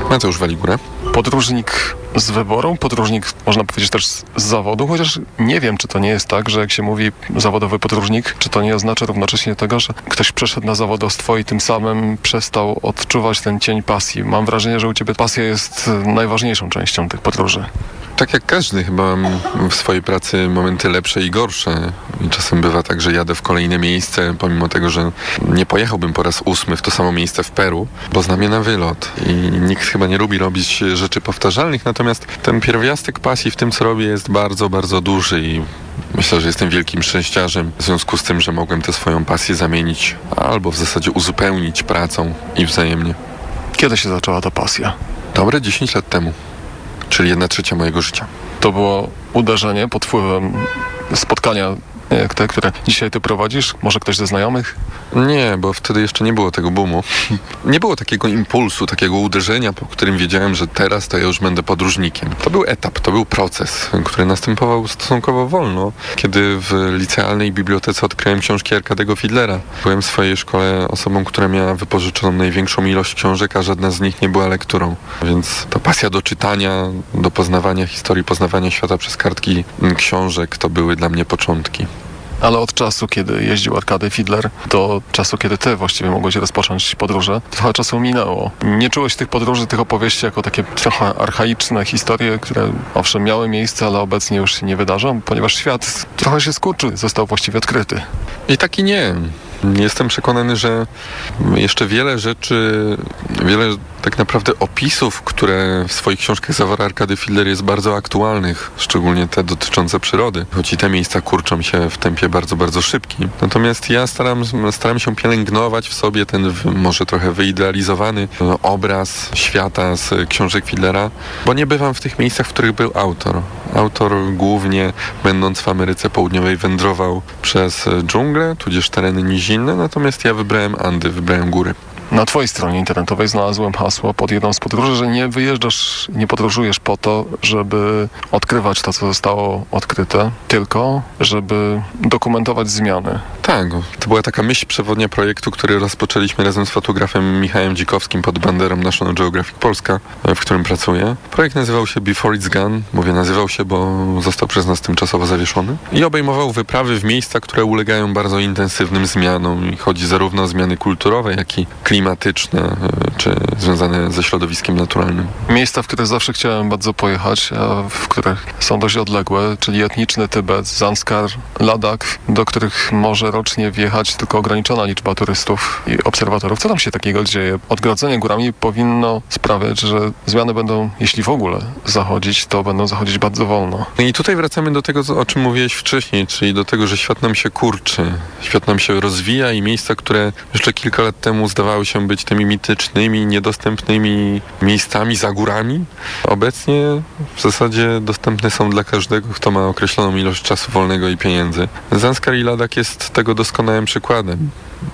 Mateusz Waligura. Podróżnik z wyboru, podróżnik można powiedzieć też z zawodu, chociaż nie wiem, czy to nie jest tak, że jak się mówi zawodowy podróżnik, czy to nie oznacza równocześnie tego, że ktoś przeszedł na zawodowstwo i tym samym przestał odczuwać ten cień pasji. Mam wrażenie, że u ciebie pasja jest najważniejszą częścią tych podróży. Tak jak każdy, chyba mam w swojej pracy momenty lepsze i gorsze. I czasem bywa tak, że jadę w kolejne miejsce, pomimo tego, że nie pojechałbym po raz 8 w to samo miejsce w Peru, bo znam je na wylot. I nikt chyba nie lubi robić rzeczy powtarzalnych, natomiast ten pierwiastek pasji w tym, co robię, jest bardzo, bardzo duży i myślę, że jestem wielkim szczęściarzem w związku z tym, że mogłem tę swoją pasję zamienić albo w zasadzie uzupełnić pracą i wzajemnie. Kiedy się zaczęła ta pasja? Dobre 10 lat temu, czyli 1/3 mojego życia. To było uderzenie pod wpływem spotkania jak te, które dzisiaj ty prowadzisz? Może ktoś ze znajomych? Nie, bo wtedy jeszcze nie było tego boomu. Nie było takiego impulsu, takiego uderzenia, po którym wiedziałem, że teraz to ja już będę podróżnikiem. To był etap, to był proces, który następował stosunkowo wolno. Kiedy w licealnej bibliotece odkryłem książki Arkadiego Fidlera. Byłem w swojej szkole osobą, która miała wypożyczoną największą ilość książek, a żadna z nich nie była lekturą. Więc ta pasja do czytania, do poznawania historii, poznawania świata przez kartki książek, to były dla mnie początki. Ale od czasu, kiedy jeździł Arkady Fidler, do czasu, kiedy ty właściwie mogłeś rozpocząć podróże, trochę czasu minęło. Nie czułeś tych podróży, tych opowieści jako takie trochę archaiczne historie, które owszem miały miejsce, ale obecnie już się nie wydarzą, ponieważ świat trochę się skurczy, został właściwie odkryty. I tak i nie. Jestem przekonany, że jeszcze wiele rzeczy, wiele tak naprawdę opisów, które w swoich książkach zawarł Arkady Fidler, jest bardzo aktualnych, szczególnie te dotyczące przyrody, choć i te miejsca kurczą się w tempie bardzo, bardzo szybkim. Natomiast ja staram się pielęgnować w sobie ten może trochę wyidealizowany obraz świata z książek Fidlera, bo nie bywam w tych miejscach, w których był autor. Autor głównie, będąc w Ameryce Południowej, wędrował przez dżunglę, tudzież tereny nizinne, natomiast ja wybrałem Andy, wybrałem góry. Na twojej stronie internetowej znalazłem hasło pod jedną z podróży, że nie wyjeżdżasz, nie podróżujesz po to, żeby odkrywać to, co zostało odkryte, tylko żeby dokumentować zmiany. Tak, to była taka myśl przewodnia projektu, który rozpoczęliśmy razem z fotografem Michałem Dzikowskim pod banderą National Geographic Polska, w którym pracuję. Projekt nazywał się Before It's Gone. Mówię nazywał się, bo został przez nas tymczasowo zawieszony. I obejmował wyprawy w miejsca, które ulegają bardzo intensywnym zmianom. I chodzi zarówno o zmiany kulturowe, jak i klimatyczne, czy związane ze środowiskiem naturalnym. Miejsca, w które zawsze chciałem bardzo pojechać, a w których są dość odległe, czyli etniczny Tybet, Zanskar, Ladak, do których może rocznie wjechać tylko ograniczona liczba turystów i obserwatorów. Co tam się takiego dzieje? Odgrodzenie górami powinno sprawiać, że zmiany będą, jeśli w ogóle zachodzić, to będą zachodzić bardzo wolno. I tutaj wracamy do tego, o czym mówiłeś wcześniej, czyli do tego, że świat nam się kurczy, świat nam się rozwija i miejsca, które jeszcze kilka lat temu zdawały się być tymi mitycznymi, niedostępnymi miejscami za górami, obecnie w zasadzie dostępne są dla każdego, kto ma określoną ilość czasu wolnego i pieniędzy. Zanskar i Ladak jest tego doskonałym przykładem.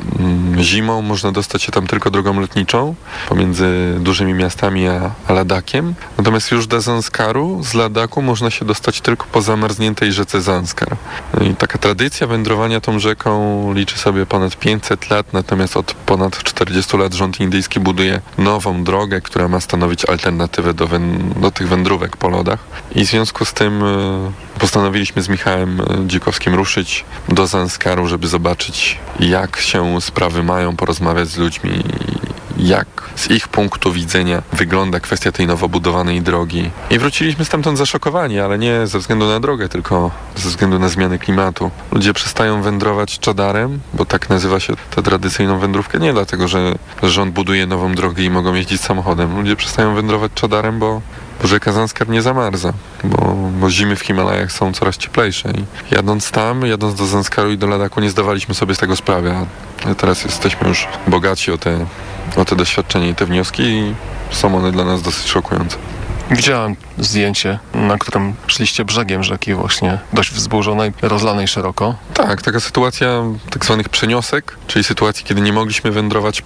Zimą można dostać się tam tylko drogą lotniczą pomiędzy dużymi miastami a Ladakiem. Natomiast już do Zanskaru z Ladaku można się dostać tylko po zamarzniętej rzece Zanskar. I taka tradycja wędrowania tą rzeką liczy sobie ponad 500 lat, natomiast od ponad 40 lat rząd indyjski buduje nową drogę, która ma stanowić alternatywę do tych wędrówek po lodach. I w związku z tym postanowiliśmy z Michałem Dzikowskim ruszyć do Zanskaru, żeby zobaczyć, jak się sprawy mają, porozmawiać z ludźmi, jak z ich punktu widzenia wygląda kwestia tej nowo budowanej drogi. I wróciliśmy stamtąd zaszokowani, ale nie ze względu na drogę, tylko ze względu na zmiany klimatu. Ludzie przestają wędrować czadarem, bo tak nazywa się tę tradycyjną wędrówkę, nie dlatego, że rząd buduje nową drogę i mogą jeździć samochodem. Ludzie przestają wędrować czadarem, bo rzeka Zanskar nie zamarza, bo zimy w Himalajach są coraz cieplejsze. I jadąc do Zanskaru i do Ladaku, nie zdawaliśmy sobie z tego sprawy, a teraz jesteśmy już bogaci o te doświadczenia i te wnioski i są one dla nas dosyć szokujące. Widziałem zdjęcie, na którym szliście brzegiem rzeki właśnie, dość wzburzonej, rozlanej szeroko. Tak, taka sytuacja tak zwanych przeniosek, czyli sytuacji, kiedy nie mogliśmy wędrować po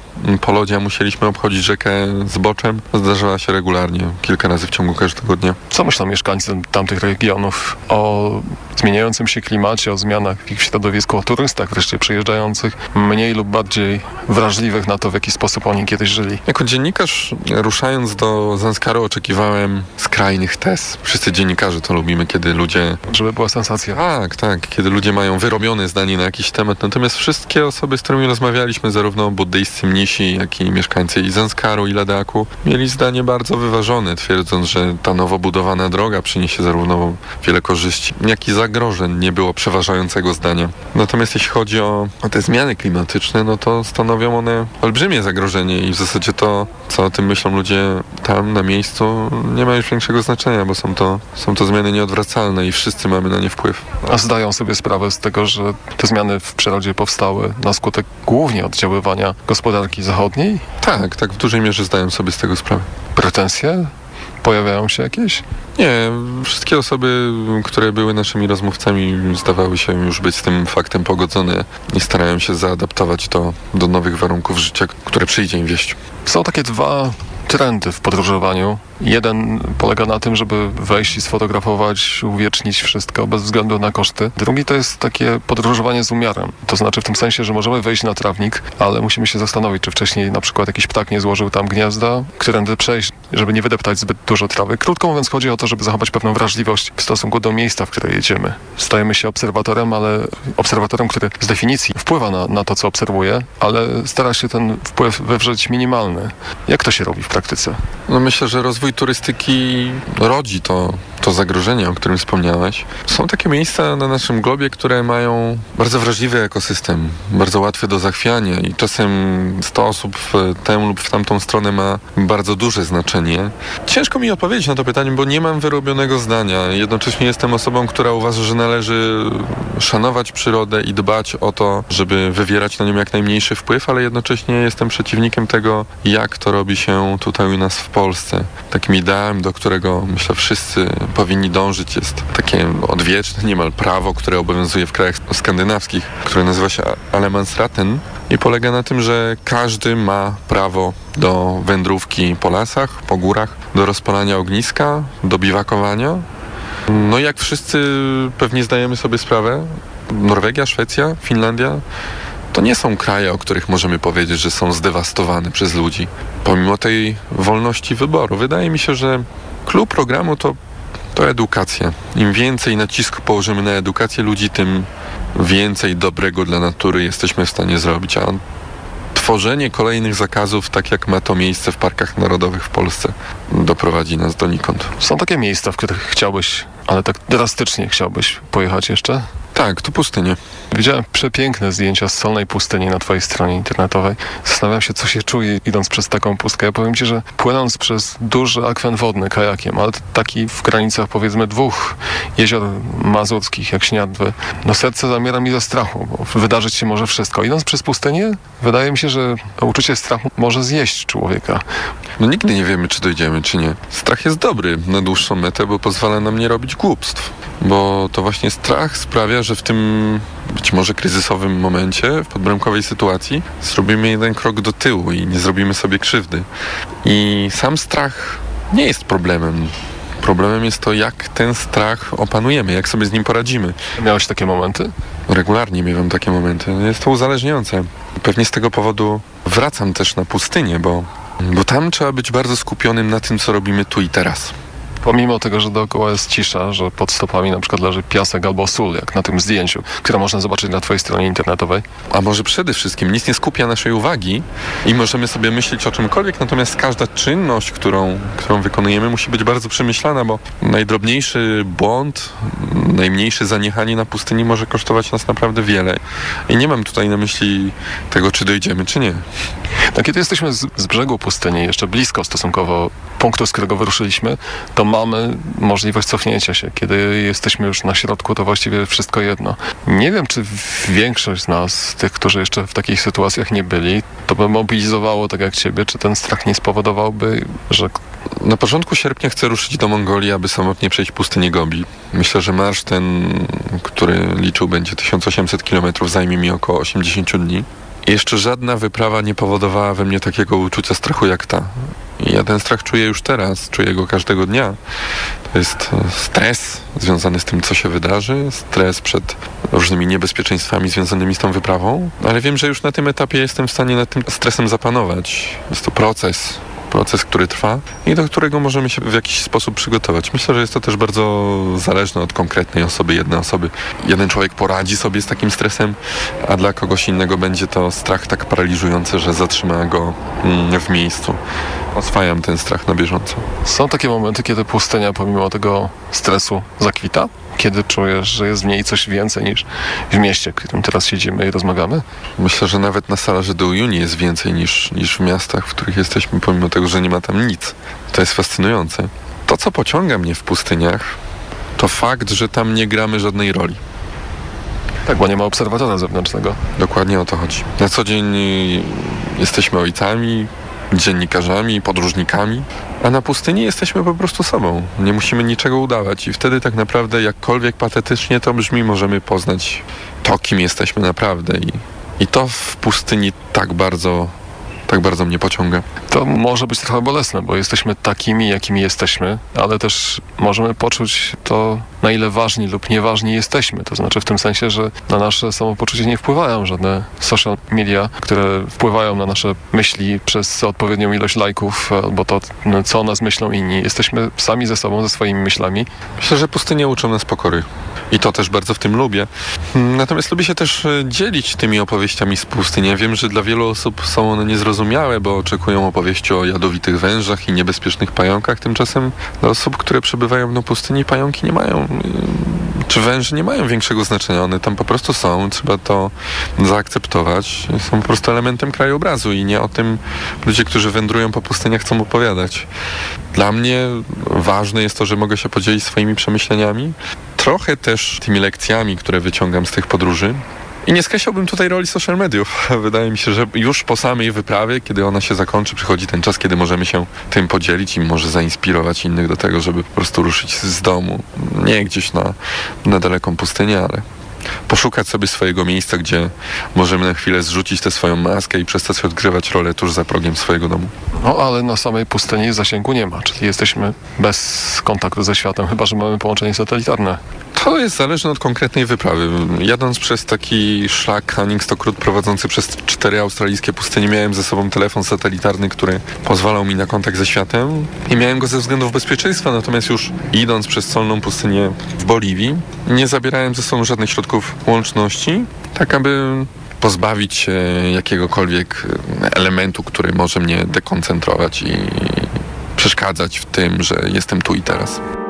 Polodzia musieliśmy obchodzić rzekę zboczem. Zdarzała się regularnie, kilka razy w ciągu każdego dnia. Co myślą mieszkańcy tamtych regionów o zmieniającym się klimacie, o zmianach w ich środowisku, o turystach wreszcie przyjeżdżających, mniej lub bardziej wrażliwych na to, w jaki sposób oni kiedyś żyli? Jako dziennikarz, ruszając do Zanskaru, oczekiwałem skrajnych tez. Wszyscy dziennikarze to lubimy, kiedy ludzie... Żeby była sensacja. Tak, kiedy ludzie mają wyrobione zdanie na jakiś temat. Natomiast wszystkie osoby, z którymi rozmawialiśmy, zarówno buddyjscy mnisi, jak i mieszkańcy i Zanskaru, i Ladaku, mieli zdanie bardzo wyważone, twierdząc, że ta nowo budowana droga przyniesie zarówno wiele korzyści, jak i zagrożeń. Nie było przeważającego zdania. Natomiast jeśli chodzi o te zmiany klimatyczne, no to stanowią one olbrzymie zagrożenie i w zasadzie to, co o tym myślą ludzie tam na miejscu, nie ma już większego znaczenia, bo są to zmiany nieodwracalne i wszyscy mamy na nie wpływ. A zdają sobie sprawę z tego, że te zmiany w przyrodzie powstały na skutek głównie oddziaływania gospodarki zachodniej? Tak, w dużej mierze zdają sobie z tego sprawę. Pretensje? Pojawiają się jakieś? Nie, wszystkie osoby, które były naszymi rozmówcami, zdawały się już być z tym faktem pogodzone i starają się zaadaptować to do nowych warunków życia, które przyjdzie im wieść. Są takie dwa trendy w podróżowaniu. Jeden polega na tym, żeby wejść i sfotografować, uwiecznić wszystko bez względu na koszty. Drugi to jest takie podróżowanie z umiarem. To znaczy w tym sensie, że możemy wejść na trawnik, ale musimy się zastanowić, czy wcześniej na przykład jakiś ptak nie złożył tam gniazda, którędy przejść, żeby nie wydeptać zbyt dużo trawy. Krótko mówiąc, chodzi o to, żeby zachować pewną wrażliwość w stosunku do miejsca, w które jedziemy. Stajemy się obserwatorem, ale obserwatorem, który z definicji wpływa na to, co obserwuje, ale stara się ten wpływ wywrzeć minimalny. Jak to się robi w praktyce? No myślę, że rozwój turystyki rodzi to zagrożenie, o którym wspomniałeś. Są takie miejsca na naszym globie, które mają bardzo wrażliwy ekosystem, bardzo łatwy do zachwiania i czasem 100 osób w tę lub w tamtą stronę ma bardzo duże znaczenie. Ciężko mi odpowiedzieć na to pytanie, bo nie mam wyrobionego zdania. Jednocześnie jestem osobą, która uważa, że należy szanować przyrodę i dbać o to, żeby wywierać na nią jak najmniejszy wpływ, ale jednocześnie jestem przeciwnikiem tego, jak to robi się tutaj u nas w Polsce. Takim ideałem, do którego myślę wszyscy powinni dążyć, jest takie odwieczne niemal prawo, które obowiązuje w krajach skandynawskich, które nazywa się Allemansratten i polega na tym, że każdy ma prawo do wędrówki po lasach, po górach, do rozpalania ogniska, do biwakowania. No i jak wszyscy pewnie zdajemy sobie sprawę, Norwegia, Szwecja, Finlandia to nie są kraje, o których możemy powiedzieć, że są zdewastowane przez ludzi. Pomimo tej wolności wyboru. Wydaje mi się, że klucz programu to edukacja. Im więcej nacisku położymy na edukację ludzi, tym więcej dobrego dla natury jesteśmy w stanie zrobić. A tworzenie kolejnych zakazów, tak jak ma to miejsce w parkach narodowych w Polsce, doprowadzi nas donikąd. Są takie miejsca, w których chciałbyś, ale tak drastycznie chciałbyś pojechać jeszcze? Tak, to pustynie. Widziałem przepiękne zdjęcia z solnej pustyni na twojej stronie internetowej. Zastanawiam się, co się czuje idąc przez taką pustkę. Ja powiem ci, że płynąc przez duży akwen wodny kajakiem, ale taki w granicach powiedzmy 2 jezior mazurskich, jak Śniadwy, no serce zamiera mi ze strachu, bo wydarzyć się może wszystko. Idąc przez pustynię, wydaje mi się, że uczucie strachu może zjeść człowieka. No nigdy nie wiemy, czy dojdziemy, czy nie. Strach jest dobry na dłuższą metę, bo pozwala nam nie robić głupstw. Bo to właśnie strach sprawia, że w tym być może kryzysowym momencie, w podbramkowej sytuacji, zrobimy jeden krok do tyłu i nie zrobimy sobie krzywdy. I sam strach nie jest problemem. Problemem jest to, jak ten strach opanujemy, jak sobie z nim poradzimy. Miałeś takie momenty? Regularnie miewam takie momenty. Jest to uzależniające. Pewnie z tego powodu wracam też na pustynię, bo tam trzeba być bardzo skupionym na tym, co robimy tu i teraz. Pomimo tego, że dookoła jest cisza, że pod stopami na przykład leży piasek albo sól, jak na tym zdjęciu, które można zobaczyć na twojej stronie internetowej. A może przede wszystkim nic nie skupia naszej uwagi i możemy sobie myśleć o czymkolwiek, natomiast każda czynność, którą wykonujemy, musi być bardzo przemyślana, bo najdrobniejszy błąd, najmniejsze zaniechanie na pustyni może kosztować nas naprawdę wiele. I nie mam tutaj na myśli tego, czy dojdziemy, czy nie. No, kiedy jesteśmy z brzegu pustyni, jeszcze blisko stosunkowo punktu, z którego wyruszyliśmy, to mamy możliwość cofnięcia się. Kiedy jesteśmy już na środku, to właściwie wszystko jedno. Nie wiem, czy większość z nas, tych, którzy jeszcze w takich sytuacjach nie byli, to by mobilizowało tak jak ciebie, czy ten strach nie spowodowałby, że... Na początku sierpnia chcę ruszyć do Mongolii, aby samotnie przejść pustynię Gobi. Myślę, że marsz ten, który liczył będzie 1800 km, zajmie mi około 80 dni. I jeszcze żadna wyprawa nie powodowała we mnie takiego uczucia strachu jak ta. I ja ten strach czuję już teraz, czuję go każdego dnia. To jest stres związany z tym, co się wydarzy, stres przed różnymi niebezpieczeństwami związanymi z tą wyprawą, ale wiem, że już na tym etapie jestem w stanie nad tym stresem zapanować. Jest to proces, który trwa i do którego możemy się w jakiś sposób przygotować. Myślę, że jest to też bardzo zależne od konkretnej osoby, jednej osoby. Jeden człowiek poradzi sobie z takim stresem, a dla kogoś innego będzie to strach tak paraliżujący, że zatrzyma go w miejscu. Oswajam ten strach na bieżąco. Są takie momenty, kiedy pustynia pomimo tego stresu zakwita? Kiedy czujesz, że jest w niej coś więcej niż w mieście, w którym teraz siedzimy i rozmawiamy? Myślę, że nawet na Salarze do Uyuni jest więcej niż w miastach, w których jesteśmy, pomimo tego, że nie ma tam nic. To jest fascynujące. To, co pociąga mnie w pustyniach, to fakt, że tam nie gramy żadnej roli. Tak, bo nie ma obserwatora zewnętrznego. Dokładnie o to chodzi. Na co dzień jesteśmy ojcami, dziennikarzami, podróżnikami, a na pustyni jesteśmy po prostu sobą. Nie musimy niczego udawać i wtedy tak naprawdę, jakkolwiek patetycznie to brzmi, możemy poznać to, kim jesteśmy naprawdę i to w pustyni tak bardzo mnie pociąga. To może być trochę bolesne, bo jesteśmy takimi, jakimi jesteśmy, ale też możemy poczuć to, na ile ważni lub nieważni jesteśmy. To znaczy w tym sensie, że na nasze samopoczucie nie wpływają żadne social media, które wpływają na nasze myśli przez odpowiednią ilość lajków, albo to, co o nas myślą inni. Jesteśmy sami ze sobą, ze swoimi myślami. Myślę, że pustynie uczą nas pokory. I to też bardzo w tym lubię. Natomiast lubię się też dzielić tymi opowieściami z pustyni. Ja wiem, że dla wielu osób są one niezrozumiałe, bo oczekują opowieści o jadowitych wężach i niebezpiecznych pająkach. Tymczasem dla osób, które przebywają na pustyni, pająki nie mają, czy węże nie mają większego znaczenia. One tam po prostu są, trzeba to zaakceptować. Są po prostu elementem krajobrazu i nie o tym ludzie, którzy wędrują po pustyniach, chcą opowiadać. Dla mnie ważne jest to, że mogę się podzielić swoimi przemyśleniami, trochę też tymi lekcjami, które wyciągam z tych podróży. I nie skreślałbym tutaj roli social mediów. Wydaje mi się, że już po samej wyprawie, kiedy ona się zakończy, przychodzi ten czas, kiedy możemy się tym podzielić i może zainspirować innych do tego, żeby po prostu ruszyć z domu. Nie gdzieś na daleką pustynię, ale poszukać sobie swojego miejsca, gdzie możemy na chwilę zrzucić tę swoją maskę i przestać odgrywać rolę tuż za progiem swojego domu. No ale na samej pustyni zasięgu nie ma, czyli jesteśmy bez kontaktu ze światem, chyba że mamy połączenie satelitarne. To jest zależne od konkretnej wyprawy. Jadąc przez taki szlak Hanningstock prowadzący przez 4 australijskie pustynie, miałem ze sobą telefon satelitarny, który pozwalał mi na kontakt ze światem i miałem go ze względów bezpieczeństwa, natomiast już idąc przez solną pustynię w Boliwii, nie zabierałem ze sobą żadnych środków łączności, tak aby pozbawić się jakiegokolwiek elementu, który może mnie dekoncentrować i przeszkadzać w tym, że jestem tu i teraz.